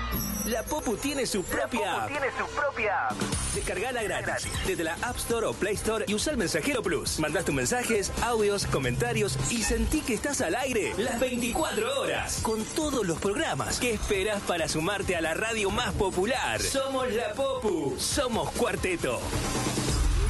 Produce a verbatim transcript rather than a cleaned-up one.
La Popu tiene su propia app. tiene su propia app. Descargala gratis desde la App Store o Play Store y usa el Mensajero Plus. Mandás tus mensajes, audios, comentarios y sentí que estás al aire las veinticuatro horas con todos los programas. ¿Qué esperas para sumarte a la radio más popular? Somos la Popu. Somos Cuarteto.